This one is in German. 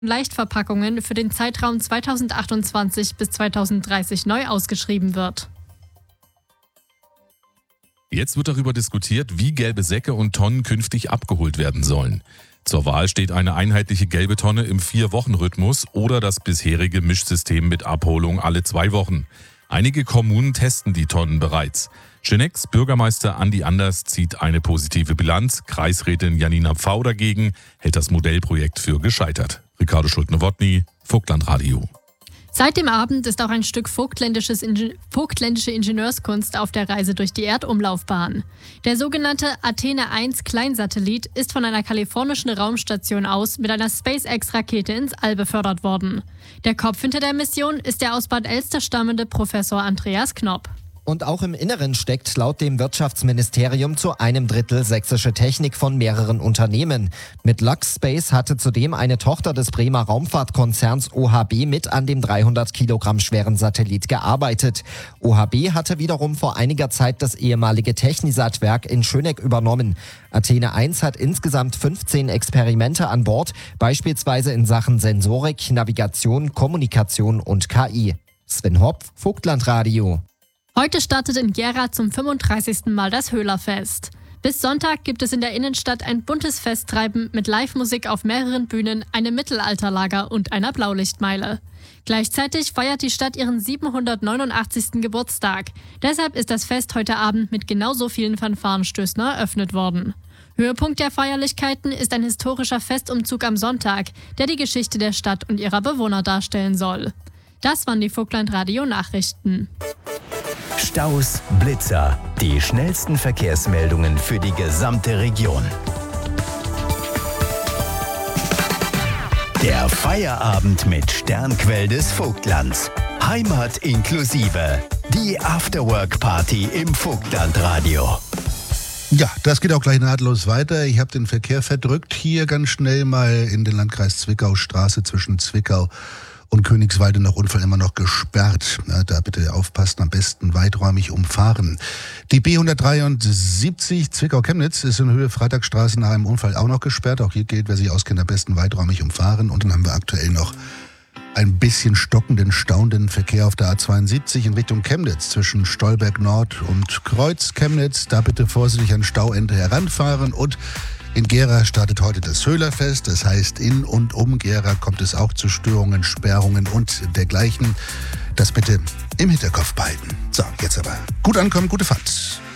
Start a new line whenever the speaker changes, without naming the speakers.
Leichtverpackungen für den Zeitraum 2028 bis 2030 neu ausgeschrieben wird.
Jetzt wird darüber diskutiert, wie gelbe Säcke und Tonnen künftig abgeholt werden sollen. Zur Wahl steht eine einheitliche gelbe Tonne im 4-Wochen-Rhythmus oder das bisherige Mischsystem mit Abholung alle 2 Wochen. Einige Kommunen testen die Tonnen bereits. Schöneck's Bürgermeister Andi Anders zieht eine positive Bilanz. Kreisrätin Janina Pfau dagegen hält das Modellprojekt für gescheitert. Ricardo Schulte-Nowotny, Vogtlandradio.
Seit dem Abend ist auch ein Stück vogtländische Ingenieurskunst auf der Reise durch die Erdumlaufbahn. Der sogenannte Athena 1 Kleinsatellit ist von einer kalifornischen Raumstation aus mit einer SpaceX-Rakete ins All befördert worden. Der Kopf hinter der Mission ist der aus Bad Elster stammende Professor Andreas Knopp.
Und auch im Inneren steckt laut dem Wirtschaftsministerium zu 1/3 sächsische Technik von mehreren Unternehmen. Mit LuxSpace hatte zudem eine Tochter des Bremer Raumfahrtkonzerns OHB mit an dem 300 Kilogramm schweren Satellit gearbeitet. OHB hatte wiederum vor einiger Zeit das ehemalige Technisat-Werk in Schöneck übernommen. Athena 1 hat insgesamt 15 Experimente an Bord, beispielsweise in Sachen Sensorik, Navigation, Kommunikation und KI. Sven Hopf, Vogtlandradio.
Heute startet in Gera zum 35. Mal das Höhlerfest. Bis Sonntag gibt es in der Innenstadt ein buntes Festtreiben mit Live-Musik auf mehreren Bühnen, einem Mittelalterlager und einer Blaulichtmeile. Gleichzeitig feiert die Stadt ihren 789. Geburtstag. Deshalb ist das Fest heute Abend mit genauso vielen Fanfarenstößen eröffnet worden. Höhepunkt der Feierlichkeiten ist ein historischer Festumzug am Sonntag, der die Geschichte der Stadt und ihrer Bewohner darstellen soll. Das waren die Vogtlandradio-Nachrichten.
Staus, Blitzer, die schnellsten Verkehrsmeldungen für die gesamte Region. Der Feierabend mit Sternquell des Vogtlands. Heimat inklusive. Die Afterwork-Party im Vogtlandradio.
Ja, das geht auch gleich nahtlos weiter. Ich habe den Verkehr verdrückt. Hier ganz schnell mal in den Landkreis Zwickau, Straße zwischen Zwickau und Königswalde nach Unfall immer noch gesperrt. Ja, da bitte aufpassen, am besten weiträumig umfahren. Die B173 Zwickau-Chemnitz ist in Höhe Freitagsstraße nach einem Unfall auch noch gesperrt. Auch hier gilt, wer sich auskennt, am besten weiträumig umfahren. Und dann haben wir aktuell noch ein bisschen stockenden, staunenden Verkehr auf der A72 in Richtung Chemnitz zwischen Stolberg Nord und Kreuz Chemnitz. Da bitte vorsichtig an Stauende heranfahren. Und in Gera startet heute das Höhlerfest. Das heißt, in und um Gera kommt es auch zu Störungen, Sperrungen und dergleichen. Das bitte im Hinterkopf behalten. So, jetzt aber gut ankommen, gute Fahrt.